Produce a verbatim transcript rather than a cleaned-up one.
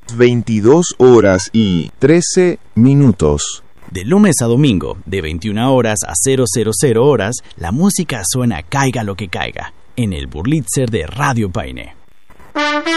veintidós horas y trece minutos. De lunes a domingo, de veintiuna horas a cero cero cero horas, la música suena caiga lo que caiga, en el Burlitzer de Radio Paine.